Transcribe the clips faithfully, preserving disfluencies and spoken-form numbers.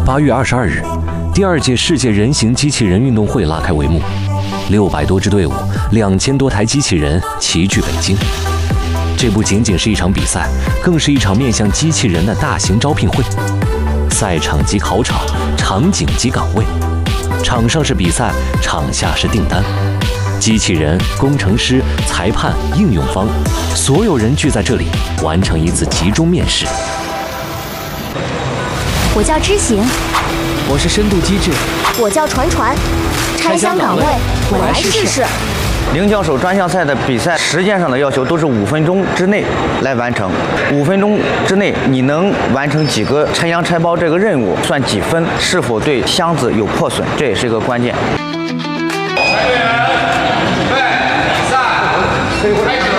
八月二十二日，第二届世界人形机器人运动会拉开帷幕，六百多支队伍，两千多台机器人齐聚北京。这不仅仅是一场比赛，更是一场面向机器人的大型招聘会。赛场及考场，场景及岗位，场上是比赛，场下是订单。机器人、工程师、裁判、应用方，所有人聚在这里，完成一次集中面试。 我叫知行， 我是深度机制， 我叫传传。拆箱岗位，我来试试。 零脚手专项赛的比赛时间上的要求都是五分钟之内来完成，五分钟之内你能完成几个拆箱拆包这个任务，算几分，是否对箱子有破损，这也是一个关键。 裁队员，准备，比赛，开始。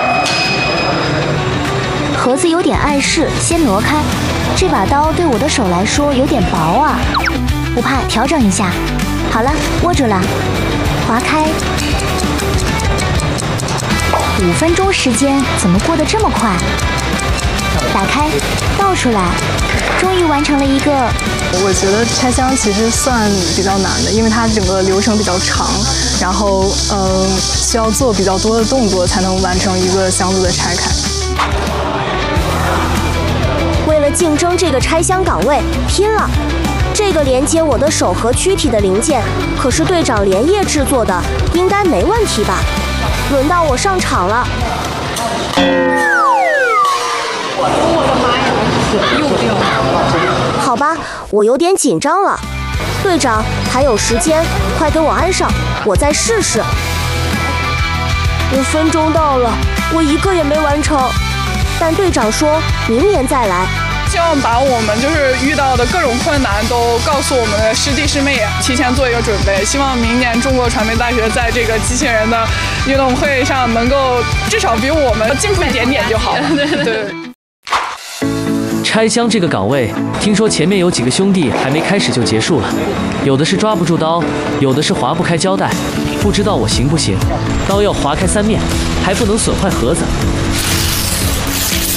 盒子有点碍事，先挪开。这把刀对我的手来说有点薄啊，不怕，调整一下。好了，握住了，划开。五分钟时间怎么过得这么快？打开，倒出来，终于完成了一个。 我觉得拆箱其实算比较难的，因为它整个流程比较长，然后呃需要做比较多的动作才能完成一个箱子的拆开。 为了竞争这个拆箱岗位，拼了！这个连接我的手和躯体的零件，可是队长连夜制作的，应该没问题吧？轮到我上场了。我的妈呀！又掉了。好吧，我有点紧张了。队长，还有时间，快给我安上，我再试试。五分钟到了，我一个也没完成。但队长说明年再来。 希望把我们就是遇到的各种困难都告诉我们的师弟师妹，提前做一个准备。希望明年中国传媒大学在这个机器人的运动会上能够至少比我们进步一点点就好了。对。 拆箱这个岗位，听说前面有几个兄弟还没开始就结束了，有的是抓不住刀，有的是划不开胶带，不知道我行不行？刀要划开三面，还不能损坏盒子。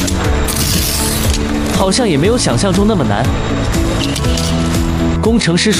好像也没有想象中那么难。工程师